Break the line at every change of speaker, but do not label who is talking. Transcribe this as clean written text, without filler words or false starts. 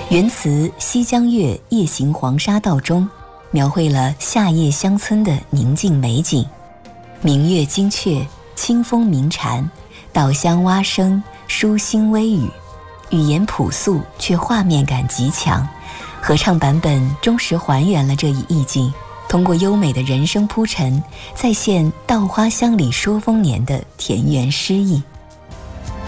原词《西江月·夜行黄沙道》中，描绘了夏夜乡村的宁静美景，明月惊鹊，清风鸣蝉，稻香蛙声，书星微雨，语言朴素却画面感极强。合唱版本忠实还原了这一意境，通过优美的人声铺陈，再现稻花香里说丰年的田园诗意。